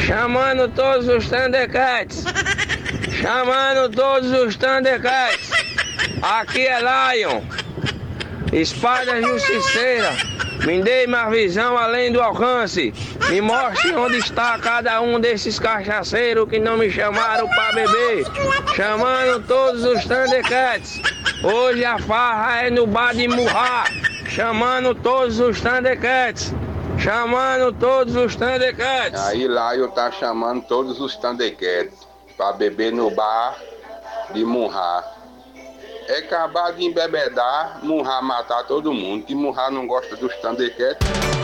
Chamando todos os Thundercats. Chamando todos os Thundercats. Aqui é Lion. Espada justiceira. Me dê uma visão além do alcance. Me mostre onde está cada um desses cachaceiros que não me chamaram pra beber. Chamando todos os Thundercats. Hoje a farra é no bar de Murra. Chamando todos os Thundercats. Chamando todos os Thundercats. Aí Lion tá chamando todos os Thundercats pra beber no bar de Murra. É acabar de embebedar, Murra matar todo mundo, que Murra não gosta dos Thundercats.